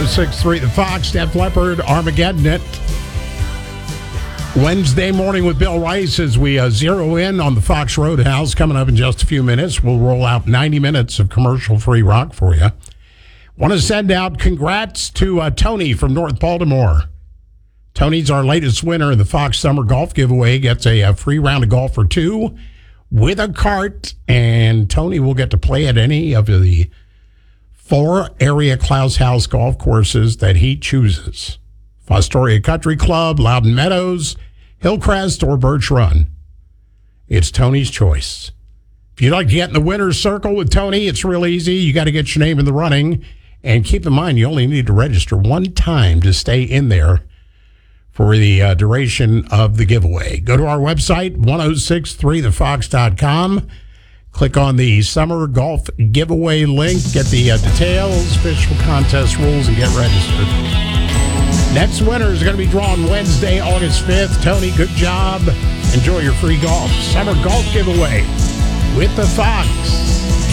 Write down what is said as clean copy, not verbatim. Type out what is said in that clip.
106.3 The Fox, Def Leppard, Armageddon it. Wednesday morning with Bill Rice as we zero in on the Fox Roadhouse. Coming up in just a few minutes, we'll roll out 90 minutes of commercial-free rock for you. Want to send out congrats to Tony from North Baltimore. Tony's our latest winner in the Fox Summer Golf Giveaway. Gets a free round of golf for two with a cart, and Tony will get to play at any of the 4 area Klaus House golf courses that he chooses. Fostoria Country Club, Loudon Meadows, Hillcrest, or Birch Run. It's Tony's choice. If you'd like to get in the winner's circle with Tony, it's real easy. You got to get your name in the running. And keep in mind, you only need to register one time to stay in there for the duration of the giveaway. Go to our website, 1063thefox.com. Click on the Summer Golf Giveaway link. Get the details, official contest rules, and get registered. Next winner is going to be drawn Wednesday, August 5th. Tony, good job. Enjoy your free golf. Summer Golf Giveaway with the Fox.